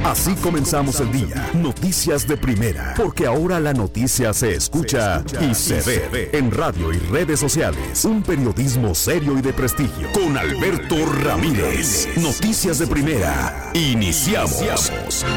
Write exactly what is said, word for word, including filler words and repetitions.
Así comenzamos el día. Noticias de primera. Porque ahora la noticia se escucha y se ve. En radio y redes sociales. Un periodismo serio y de prestigio. Con Alberto Ramírez. Noticias de primera. Iniciamos.